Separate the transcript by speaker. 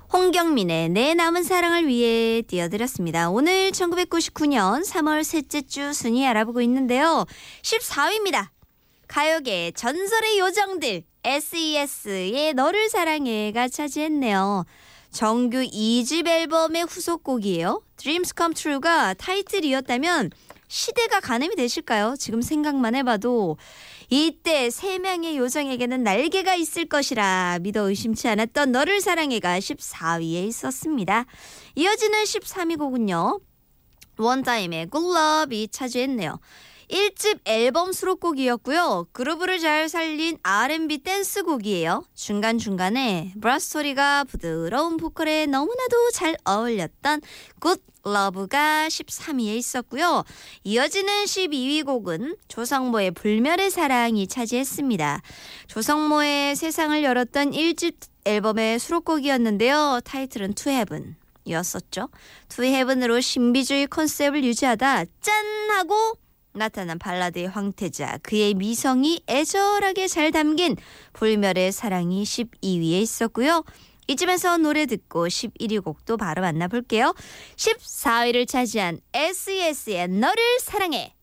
Speaker 1: 홍경민의 내 남은 사랑을 위해 띄워드렸습니다. 오늘 1999년 3월 셋째 주 순위 알아보고 있는데요. 14위입니다. 가요계 전설의 요정들 SES의 너를 사랑해가 차지했네요. 정규 2집 앨범의 후속곡이에요. Dreams Come True가 타이틀이었다면 시대가 가늠이 되실까요? 지금 생각만 해봐도 이때 3명의 요정에게는 날개가 있을 것이라 믿어 의심치 않았던 너를 사랑해가 14위에 있었습니다. 이어지는 13위 곡은요. 원타임의 Good Love이 차지했네요. 1집 앨범 수록곡이었고요. 그루브를 잘 살린 R&B 댄스곡이에요. 중간중간에 브라스 소리가 부드러운 보컬에 너무나도 잘 어울렸던 Good Love가 13위에 있었고요. 이어지는 12위 곡은 조성모의 불멸의 사랑이 차지했습니다. 조성모의 세상을 열었던 1집 앨범의 수록곡이었는데요. 타이틀은 To Heaven 이었었죠. To Heaven으로 신비주의 컨셉을 유지하다 짠! 하고 나타난 발라드의 황태자 그의 미성이 애절하게 잘 담긴 불멸의 사랑이 12위에 있었고요. 이쯤에서 노래 듣고 11위 곡도 바로 만나볼게요. 14위를 차지한 SES의 너를 사랑해.